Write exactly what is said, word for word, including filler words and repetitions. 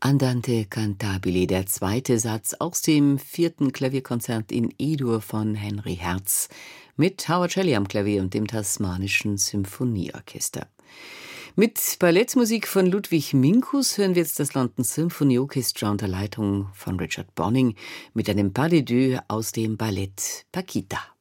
Andante cantabile, der zweite Satz aus dem vierten Klavierkonzert in E-Dur von Henry Herz mit Howard Shelley am Klavier und dem Tasmanischen Symphonieorchester. Mit Ballettmusik von Ludwig Minkus hören wir jetzt das London Symphony Orchestra unter Leitung von Richard Bonning mit einem Pas de deux aus dem Ballett Paquita.